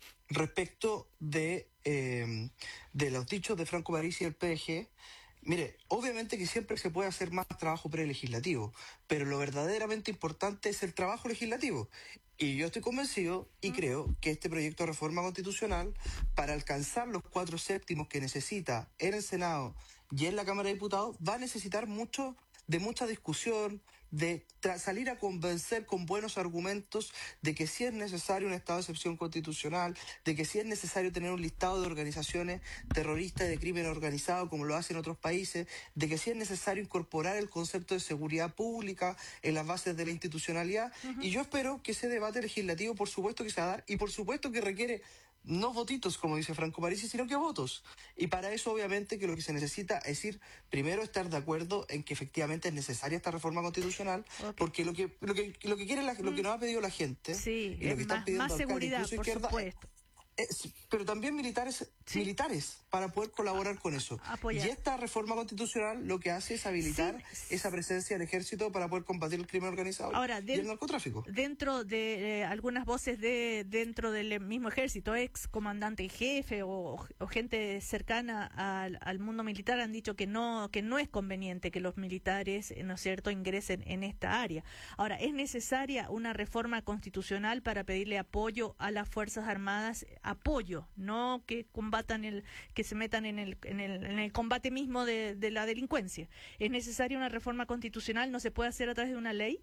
respecto de, eh, de los dichos de Franco Parisi y el P D G, mire, obviamente que siempre se puede hacer más trabajo prelegislativo, pero lo verdaderamente importante es el trabajo legislativo. Y yo estoy convencido y creo que este proyecto de reforma constitucional, para alcanzar los cuatro séptimos que necesita en el Senado y en la Cámara de Diputados, va a necesitar mucho de mucha discusión, de salir a convencer con buenos argumentos de que sí es necesario un estado de excepción constitucional, de que sí es necesario tener un listado de organizaciones terroristas y de crimen organizado como lo hacen otros países, de que sí es necesario incorporar el concepto de seguridad pública en las bases de la institucionalidad. Uh-huh. Y yo espero que ese debate legislativo, por supuesto que se va a dar, y por supuesto que requiere no votitos, como dice Franco Parisi, sino que votos. Y para eso, obviamente, que lo que se necesita es ir, primero, estar de acuerdo en que efectivamente es necesaria esta reforma constitucional, okay. porque lo que lo que lo que quiere la, lo que nos ha pedido la gente, sí, y lo que están más, pidiendo más seguridad, por izquierda, supuesto. Es, pero también militares ¿Sí? militares para poder colaborar con eso. Apoyar. Y esta reforma constitucional lo que hace es habilitar sí. esa presencia del ejército para poder combatir el crimen organizado Ahora, y de, el narcotráfico. Dentro de eh, algunas voces de dentro del mismo ejército, ex comandante en jefe o, o gente cercana al, al mundo militar han dicho que no que no es conveniente que los militares, ¿no es cierto?, ingresen en esta área. Ahora, ¿es necesaria una reforma constitucional para pedirle apoyo a las Fuerzas Armadas? Apoyo, no que combatan el, que se metan en el, en el, en el combate mismo de, de la delincuencia. ¿Es necesaria una reforma constitucional? ¿No se puede hacer a través de una ley?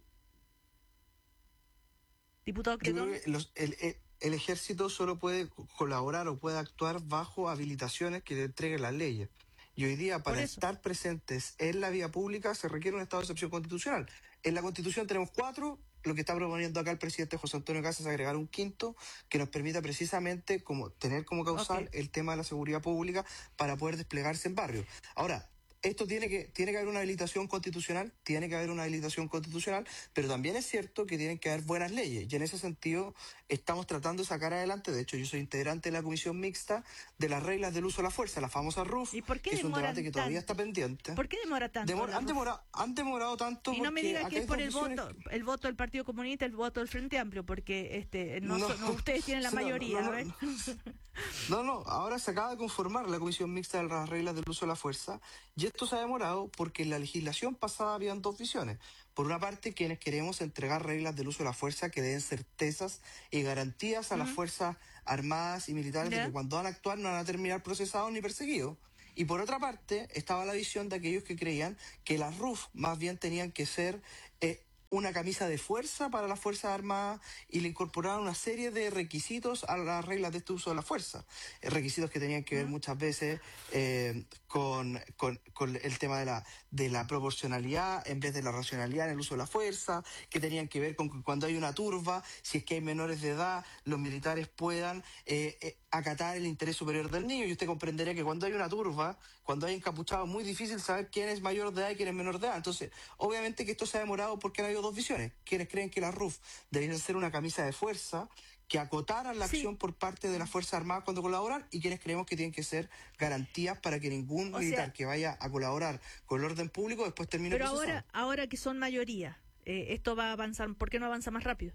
Diputado Cretón. Los, el, el, el ejército solo puede colaborar o puede actuar bajo habilitaciones que le entreguen las leyes. Y hoy día, para estar presentes en la vía pública, se requiere un estado de excepción constitucional. En la Constitución tenemos cuatro lo que está proponiendo acá el presidente José Antonio Kast es agregar un quinto que nos permita precisamente como tener como causal okay. el tema de la seguridad pública para poder desplegarse en barrios. Ahora, esto tiene que, tiene que haber una habilitación constitucional, tiene que haber una habilitación constitucional, pero también es cierto que tienen que haber buenas leyes, y en ese sentido estamos tratando de sacar adelante, de hecho yo soy integrante de la comisión mixta de las reglas del uso de la fuerza, la famosa R U F, ¿Y por qué que es un debate que todavía está pendiente. ¿Por qué demora tanto? Demor, han, demorado, han demorado tanto y no me diga que es por el visiones... voto, el voto del Partido Comunista, el voto del Frente Amplio, porque este no, no, no ustedes tienen la no, mayoría. No, no, ¿ver? no, no, ahora se acaba de conformar la comisión mixta de las reglas del uso de la fuerza, y esto se ha demorado porque en la legislación pasada habían dos visiones. Por una parte, quienes queremos entregar reglas del uso de la fuerza que den certezas y garantías a uh-huh. las fuerzas armadas y militares ¿Ya? de que cuando van a actuar no van a terminar procesados ni perseguidos. Y por otra parte, estaba la visión de aquellos que creían que las R U F más bien tenían que ser eh, una camisa de fuerza para las Fuerzas Armadas, y le incorporaron una serie de requisitos a las reglas de este uso de la fuerza. Eh, requisitos que tenían que ver muchas veces eh, con, con, con el tema de la, de la proporcionalidad en vez de la racionalidad en el uso de la fuerza, que tenían que ver con que cuando hay una turba, si es que hay menores de edad, los militares puedan eh, eh, acatar el interés superior del niño. Y usted comprenderá que cuando hay una turba, cuando hay encapuchados, es muy difícil saber quién es mayor de edad y quién es menor de edad. Entonces, obviamente que esto se ha demorado porque han habido dos visiones. Quienes creen que la R U F debería ser una camisa de fuerza que acotaran la sí. acción por parte de las Fuerzas Armadas cuando colaboran, y quienes creemos que tienen que ser garantías para que ningún o militar sea, que vaya a colaborar con el orden público después termine pero procesado. Pero ahora, ahora que son mayoría, eh, esto va a avanzar. ¿Por qué no avanza más rápido?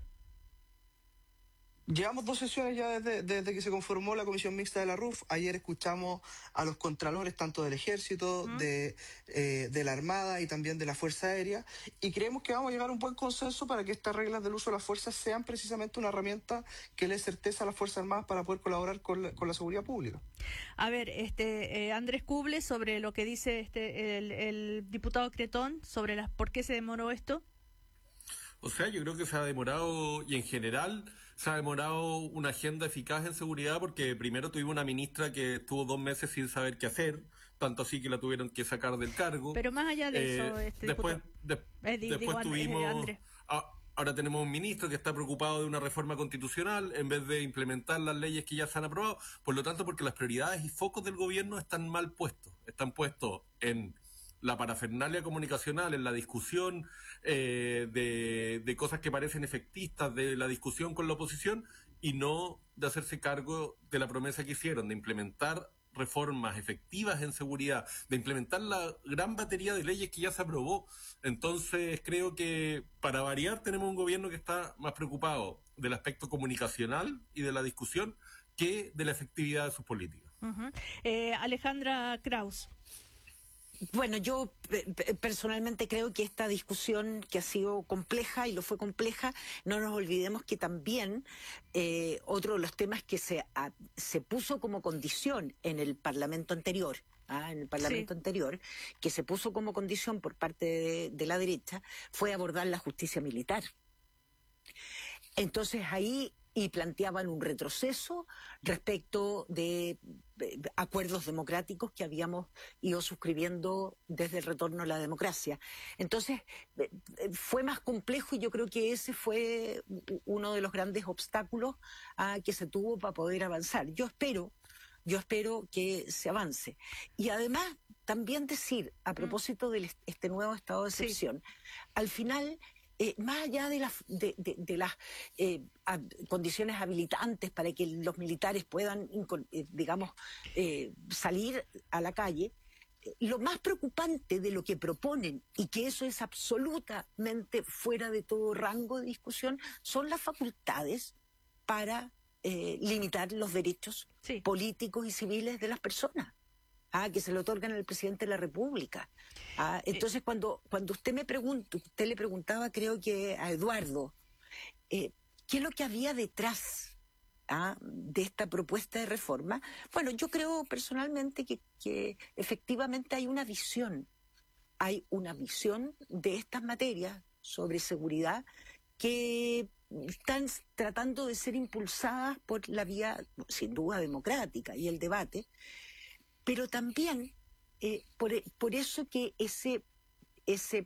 Llevamos dos sesiones ya desde, desde que se conformó la comisión mixta de la R U F. Ayer escuchamos a los contralores tanto del Ejército, uh-huh. de, eh, de la Armada y también de la Fuerza Aérea, y creemos que vamos a llegar a un buen consenso para que estas reglas del uso de la fuerza sean precisamente una herramienta que le dé certeza a las Fuerzas Armadas para poder colaborar con la, con la seguridad pública. A ver, este eh, Andrés Cuble, sobre lo que dice este el, el diputado Cretón, sobre las por qué se demoró esto. O sea, yo creo que se ha demorado, y en general se ha demorado una agenda eficaz en seguridad, porque primero tuvimos una ministra que estuvo dos meses sin saber qué hacer, tanto así que la tuvieron que sacar del cargo. Pero más allá de eh, eso, este después, de, eh, digo, después tuvimos... Eh, a, ahora tenemos un ministro que está preocupado de una reforma constitucional en vez de implementar las leyes que ya se han aprobado. Por lo tanto, porque las prioridades y focos del gobierno están mal puestos. Están puestos en la parafernalia comunicacional, en la discusión eh, de, de cosas que parecen efectistas, de la discusión con la oposición, y no de hacerse cargo de la promesa que hicieron, de implementar reformas efectivas en seguridad, de implementar la gran batería de leyes que ya se aprobó. Entonces creo que, para variar, tenemos un gobierno que está más preocupado del aspecto comunicacional y de la discusión que de la efectividad de sus políticas. Uh-huh. eh, Alejandra Kraus. Bueno, yo eh, personalmente creo que esta discusión, que ha sido compleja y lo fue compleja, no nos olvidemos que también eh, otro de los temas que se, a, se puso como condición en el Parlamento anterior, ¿ah? en el Parlamento sí. anterior, que se puso como condición por parte de, de la derecha, fue abordar la justicia militar. Entonces ahí... y planteaban un retroceso respecto de acuerdos democráticos que habíamos ido suscribiendo desde el retorno a la democracia. Entonces, fue más complejo, y yo creo que ese fue uno de los grandes obstáculos ah, que se tuvo para poder avanzar. Yo espero, yo espero que se avance. Y además, también decir, a propósito de este nuevo estado de excepción, sí. al final... Eh, más allá de las, de, de, de las eh, a, condiciones habilitantes para que los militares puedan, eh, digamos, eh, salir a la calle, eh, lo más preocupante de lo que proponen, y que eso es absolutamente fuera de todo rango de discusión, son las facultades para eh, limitar los derechos sí. políticos y civiles de las personas. Ah, que se le otorgan al presidente de la República. Ah, entonces, eh, cuando, cuando usted me pregunta, usted le preguntaba, creo que a Eduardo, eh, ¿qué es lo que había detrás ah, de esta propuesta de reforma? Bueno, yo creo personalmente que, que efectivamente hay una visión, hay una visión de estas materias sobre seguridad que están tratando de ser impulsadas por la vía, sin duda, democrática y el debate. Pero también, eh, por, por eso que ese, ese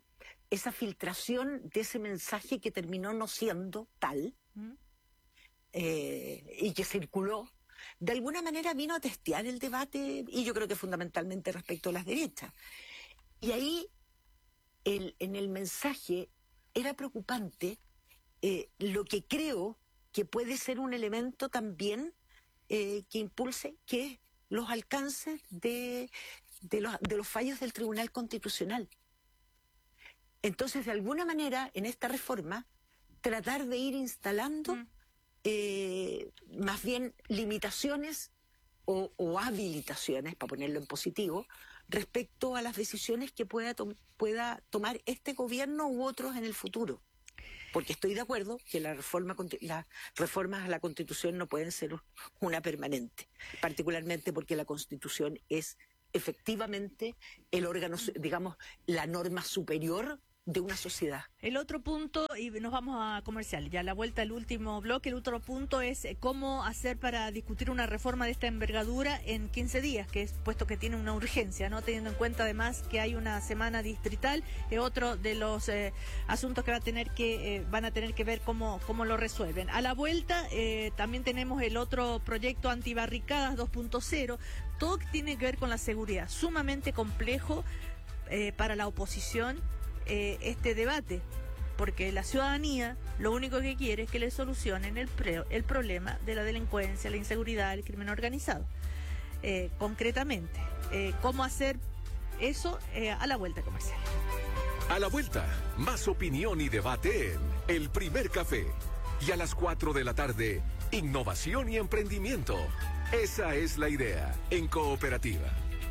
esa filtración de ese mensaje que terminó no siendo tal, ¿Mm? eh, y que circuló, de alguna manera vino a testear el debate, y yo creo que fundamentalmente respecto a las derechas. Y ahí, el, en el mensaje, era preocupante eh, lo que creo que puede ser un elemento también eh, que impulse, que es los alcances de, de, los, de los fallos del Tribunal Constitucional. Entonces, de alguna manera, en esta reforma, tratar de ir instalando mm. eh, más bien limitaciones o, o habilitaciones, para ponerlo en positivo, respecto a las decisiones que pueda, to pueda tomar este gobierno u otros en el futuro. Porque estoy de acuerdo que la reforma, las reformas a la Constitución no pueden ser una permanente, particularmente porque la Constitución es efectivamente el órgano, digamos, la norma superior de una sociedad. El otro punto, y nos vamos a comercial, ya a la vuelta del último bloque, el otro punto es cómo hacer para discutir una reforma de esta envergadura en quince días, que es puesto que tiene una urgencia, ¿no? Teniendo en cuenta además que hay una semana distrital, es otro de los eh, asuntos que va a tener que, eh, van a tener que ver cómo, cómo lo resuelven. A la vuelta eh, también tenemos el otro proyecto antibarricadas dos punto cero, todo que tiene que ver con la seguridad, sumamente complejo eh, para la oposición. Eh, este debate, porque la ciudadanía lo único que quiere es que le solucionen el, pre el problema de la delincuencia, la inseguridad, el crimen organizado. Eh, concretamente, eh, ¿cómo hacer eso? Eh, a la vuelta comercial. A la vuelta, más opinión y debate en El Primer Café. Y a las cuatro de la tarde, innovación y emprendimiento. Esa es la idea en Cooperativa.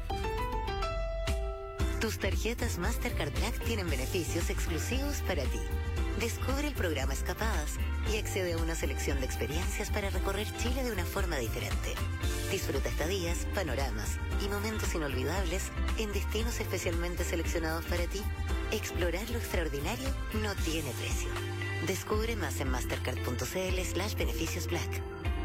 Tus tarjetas Mastercard Black tienen beneficios exclusivos para ti. Descubre el programa Escapadas y accede a una selección de experiencias para recorrer Chile de una forma diferente. Disfruta estadías, panoramas y momentos inolvidables en destinos especialmente seleccionados para ti. Explorar lo extraordinario no tiene precio. Descubre más en mastercard.cl slash beneficios black.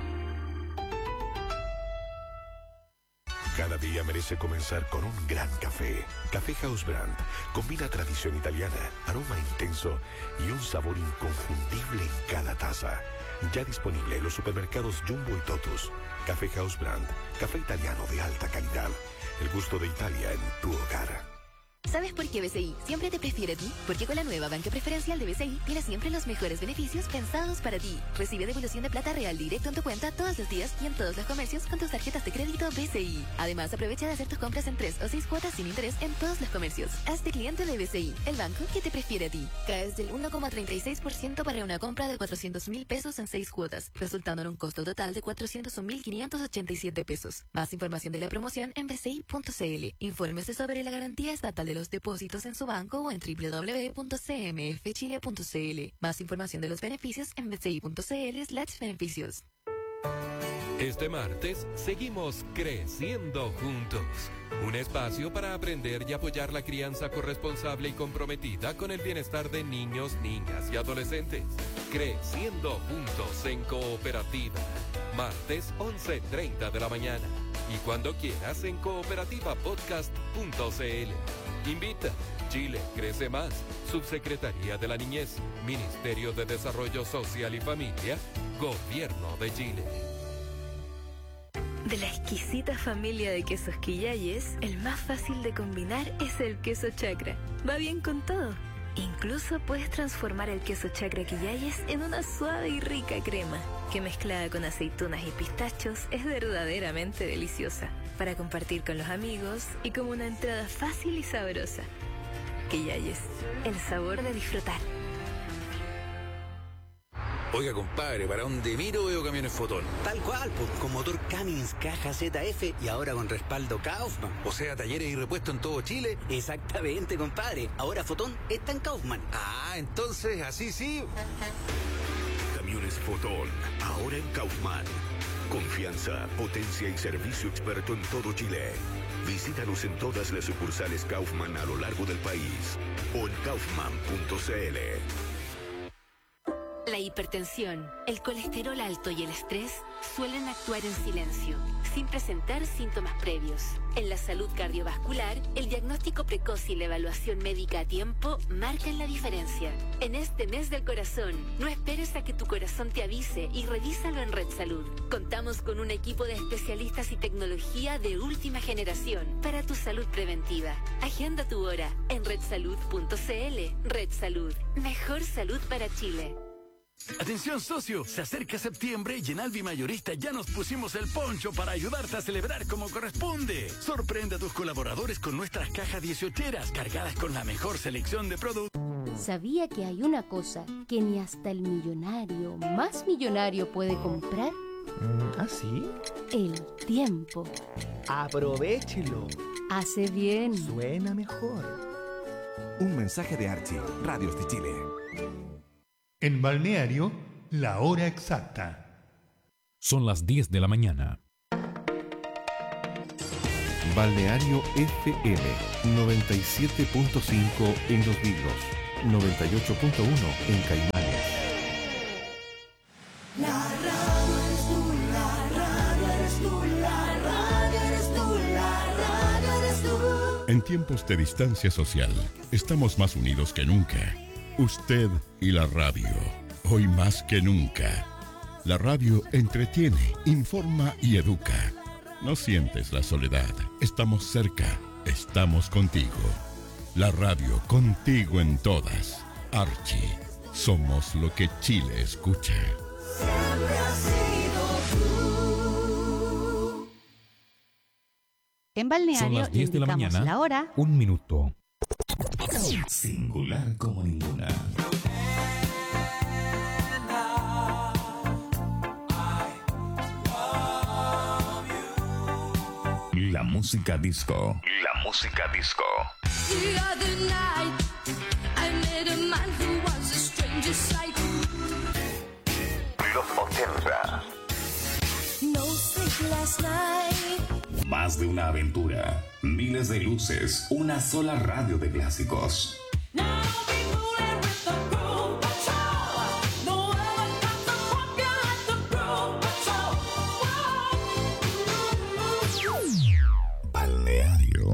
Cada día merece comenzar con un gran café. Café House Brand combina tradición italiana, aroma intenso y un sabor inconfundible en cada taza. Ya disponible en los supermercados Jumbo y Totus. Café House Brand, café italiano de alta calidad. El gusto de Italia en tu hogar. ¿Sabes por qué B C I siempre te prefiere a ti? Porque con la nueva banca preferencial de B C I tienes siempre los mejores beneficios pensados para ti. Recibe devolución de plata real directo en tu cuenta todos los días y en todos los comercios con tus tarjetas de crédito B C I. Además, aprovecha de hacer tus compras en tres o seis cuotas sin interés en todos los comercios. Hazte cliente de B C I, el banco que te prefiere a ti. Caes del uno coma treinta y seis por ciento para una compra de cuatrocientos mil pesos en seis cuotas, resultando en un costo total de cuatrocientos un mil quinientos ochenta y siete pesos. Más información de la promoción en b c i punto c l. Infórmese sobre la garantía estatal de los depósitos en su banco o en w w w punto c m f chile punto c l. Más información de los beneficios en b c i punto c l slash beneficios. Este martes seguimos creciendo juntos. Un espacio para aprender y apoyar la crianza corresponsable y comprometida con el bienestar de niños, niñas y adolescentes. Creciendo juntos en Cooperativa. Martes once treinta de la mañana. Y cuando quieras en cooperativa podcast punto c l. Invita. Chile crece más. Subsecretaría de la Niñez. Ministerio de Desarrollo Social y Familia. Gobierno de Chile. De la exquisita familia de quesos Quillayes, el más fácil de combinar es el queso Chacra. Va bien con todo. Incluso puedes transformar el queso Chacra Quillayes en una suave y rica crema, que mezclada con aceitunas y pistachos es verdaderamente deliciosa, para compartir con los amigos y como una entrada fácil y sabrosa. Quillayes, el sabor de disfrutar. Oiga, compadre, ¿para dónde miro veo camiones Fotón? Tal cual, pues, con motor Cummins, caja Z F y ahora con respaldo Kaufman. O sea, talleres y repuestos en todo Chile. Exactamente, compadre. Ahora Fotón está en Kaufman. Ah, entonces, así sí. Camiones Fotón, ahora en Kaufman. Confianza, potencia y servicio experto en todo Chile. Visítanos en todas las sucursales Kaufman a lo largo del país o en kaufman punto c l. La hipertensión, el colesterol alto y el estrés suelen actuar en silencio, sin presentar síntomas previos. En la salud cardiovascular, el diagnóstico precoz y la evaluación médica a tiempo marcan la diferencia. En este mes del corazón, no esperes a que tu corazón te avise y revísalo en Red Salud. Contamos con un equipo de especialistas y tecnología de última generación para tu salud preventiva. Agenda tu hora en red salud punto c l. Red Salud, mejor salud para Chile. Atención socio, se acerca septiembre y en Albi Mayorista ya nos pusimos el poncho para ayudarte a celebrar como corresponde. Sorprende a tus colaboradores con nuestras cajas dieciocheras cargadas con la mejor selección de productos. ¿Sabía que hay una cosa que ni hasta el millonario más millonario puede comprar? ¿Ah, sí? El tiempo. Aprovéchelo. Hace bien. Suena mejor. Un mensaje de Archie, Radios de Chile. En Balneario, la hora exacta. Son las diez de la mañana. Balneario F M noventa y siete punto cinco en Los Vilos, noventa y ocho punto uno en Caimanes. La radio eres tú, la radio eres tú, la radio eres tú, la radio eres tú. En tiempos de distancia social, estamos más unidos que nunca. Usted y la radio, hoy más que nunca. La radio entretiene, informa y educa. No sientes la soledad, estamos cerca, estamos contigo. La radio contigo en todas. Archie, somos lo que Chile escucha. Siempre has sido tú. En Balneario Son las diez de la mañana, la hora. Un minuto. Singular como ninguna. La música disco. La música disco. The other night, I met a man who was a stranger sight. Los ochenta. No sleep last night. Más de una aventura, miles de luces, una sola radio de clásicos. Balneario.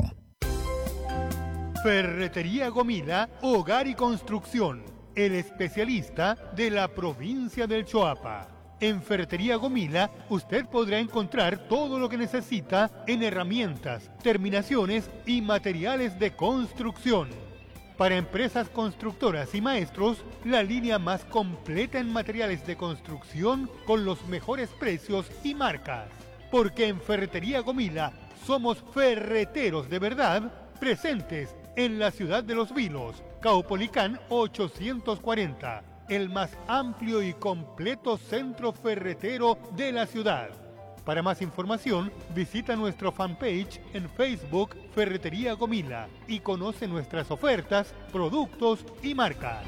Ferretería Gomila, Hogar y Construcción, el especialista de la provincia del Choapa. En Ferretería Gomila, usted podrá encontrar todo lo que necesita en herramientas, terminaciones y materiales de construcción. Para empresas constructoras y maestros, la línea más completa en materiales de construcción con los mejores precios y marcas. Porque en Ferretería Gomila somos ferreteros de verdad, presentes en la ciudad de Los Vilos, Caupolicán ochocientos cuarenta. El más amplio y completo centro ferretero de la ciudad. Para más información, visita nuestro fanpage en Facebook Ferretería Gomila y conoce nuestras ofertas, productos y marcas.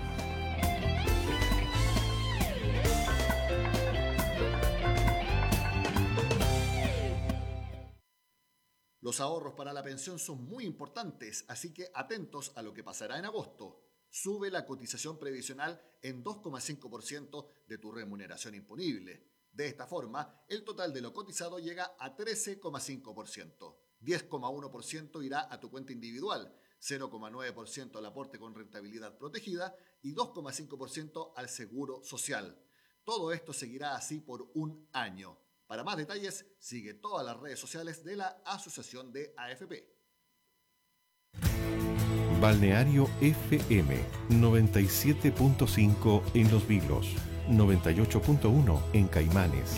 Los ahorros para la pensión son muy importantes, así que atentos a lo que pasará en agosto. Sube la cotización previsional en dos coma cinco por ciento de tu remuneración imponible. De esta forma, el total de lo cotizado llega a trece coma cinco por ciento. diez coma uno por ciento irá a tu cuenta individual, cero coma nueve por ciento al aporte con rentabilidad protegida y dos coma cinco por ciento al seguro social. Todo esto seguirá así por un año. Para más detalles, sigue todas las redes sociales de la Asociación de A F P. Balneario F M noventa y siete punto cinco en Los Vilos, noventa y ocho punto uno en Caimanes.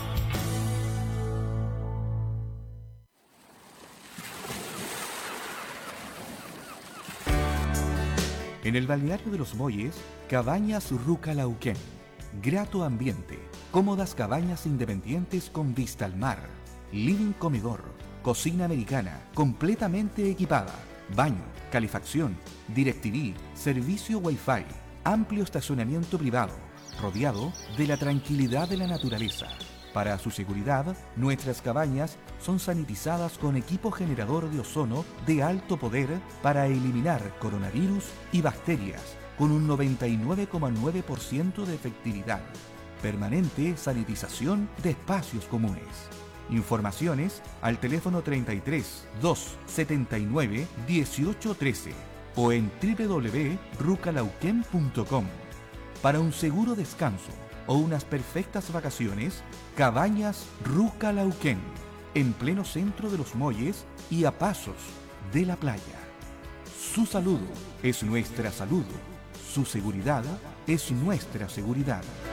En el balneario de Los Molles, Cabañas Ruca Lauquén. Grato ambiente, cómodas cabañas independientes con vista al mar, living comedor, cocina americana, completamente equipada, baño, calefacción, DirecTV, servicio Wi-Fi, amplio estacionamiento privado, rodeado de la tranquilidad de la naturaleza. Para su seguridad, nuestras cabañas son sanitizadas con equipo generador de ozono de alto poder para eliminar coronavirus y bacterias, con un noventa y nueve coma nueve por ciento de efectividad. Permanente sanitización de espacios comunes. Informaciones al teléfono treinta y tres, doscientos setenta y nueve, dieciocho trece o en doble u doble u doble u punto rucalauquén punto com. Para un seguro descanso o unas perfectas vacaciones, Cabañas Rucalauquén, en pleno centro de los muelles y a pasos de la playa. Su salud es nuestra salud. Su seguridad es nuestra seguridad.